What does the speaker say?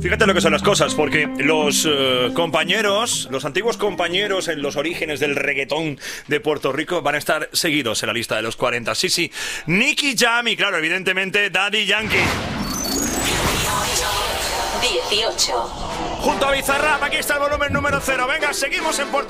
Fíjate lo que son las cosas, porque los compañeros, los antiguos compañeros en los orígenes del reggaetón de Puerto Rico van a estar seguidos en la lista de los 40. Sí, sí. Nicky Jam y, claro, evidentemente, Daddy Yankee. 18. Junto a Bizarrap, aquí está el volumen número 0. Venga, seguimos en Puerto